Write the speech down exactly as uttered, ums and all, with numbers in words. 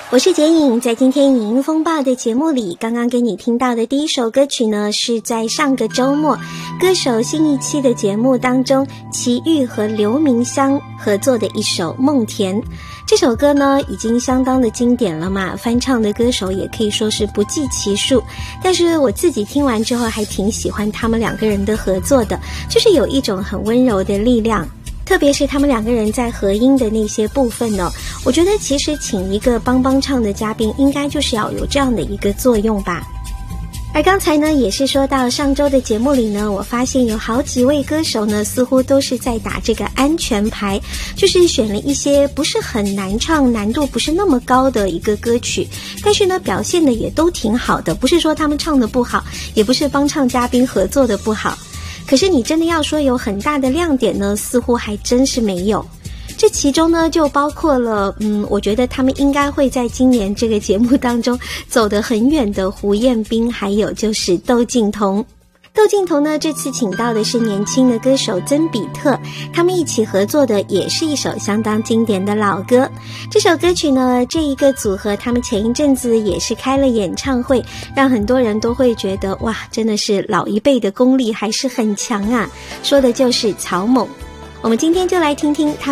我是简颖，在今天影音风暴的节目里，刚刚给你听到的第一首歌曲呢，是在上个周末歌手新一期的节目当中，齐豫和刘明湘合作的一首《梦田》。这首歌呢已经相当的经典了嘛，翻唱的歌手也可以说是不计其数，但是我自己听完之后还挺喜欢他们两个人的合作的，就是有一种很温柔的力量。特别是他们两个人在合音的那些部分呢，我觉得其实请一个帮帮唱的嘉宾应该就是要有这样的一个作用吧。而刚才呢也是说到上周的节目里呢，我发现有好几位歌手呢似乎都是在打这个安全牌，就是选了一些不是很难唱，难度不是那么高的一个歌曲，但是呢表现的也都挺好的，不是说他们唱的不好，也不是帮唱嘉宾合作的不好。可是你真的要说有很大的亮点呢，似乎还真是没有。这其中呢就包括了嗯，我觉得他们应该会在今年这个节目当中走得很远的胡彦斌，还有就是窦靖童。窦靖童呢这次请到的是年轻的歌手曾比特，他们一起合作的也是一首相当经典的老歌。这首歌曲呢，这一个组合他们前一阵子也是开了演唱会，让很多人都会觉得哇，真的是老一辈的功力还是很强啊，说的就是草蜢。我们今天就来听听他